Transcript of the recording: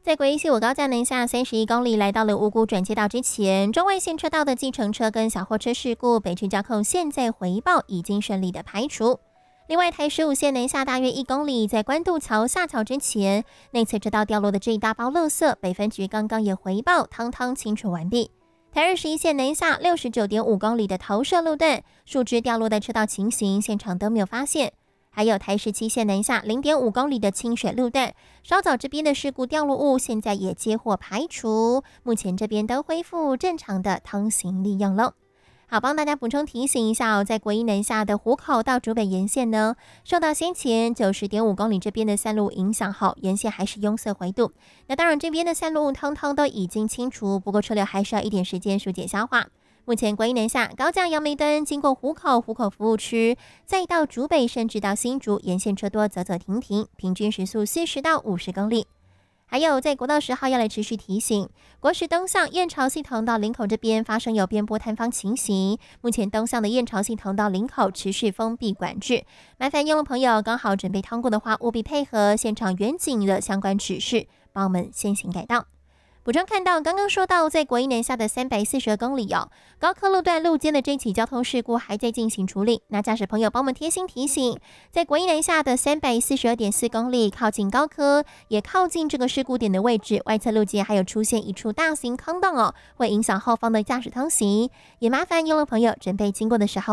在国一75高架南下31公里，来到了五股转接道之前，中外线车道的计程车跟小货车事故，北区交控现在回报已经顺利的排除。另外，台15线南下大约1公里，在关渡桥下桥之前，内侧车道掉落的这一大包垃圾，北分局刚刚也回报，汤汤清除完毕。台21线南下69.5公里的投射路段，树枝掉落的车道情形，现场都没有发现。还有台17线南下0.5公里的清水路段，稍早这边的事故掉落物，现在也接获排除，目前这边都恢复正常的通行利用了。好，帮大家补充提醒一下哦，在国一南下的湖口到竹北沿线呢，受到先前90.5公里这边的散路影响后，沿线还是拥塞回堵。那当然这边的散路通通都已经清除，不过车流还需要一点时间疏解消化。目前国一南下高架杨梅墩经过湖口服务区，再到竹北甚至到新竹，沿线车多走走停停，平均时速40到50公里。还有在国道10号要来持续提醒，国十东向燕巢系统到林口这边发生有边坡塌方情形，目前东向的燕巢系统到林口持续封闭管制，麻烦用户朋友刚好准备通过的话，务必配合现场远景的相关指示，帮我们先行改道。补充看到，刚刚说到在国一南下的342公里哦，高科路段路肩的这起交通事故还在进行处理。那驾驶朋友帮我们贴心提醒，在国一南下的342.4公里，靠近高科，也靠近这个事故点的位置，外侧路肩还有出现一处大型坑洞哦，会影响后方的驾驶通行，也麻烦用路朋友准备经过的时候。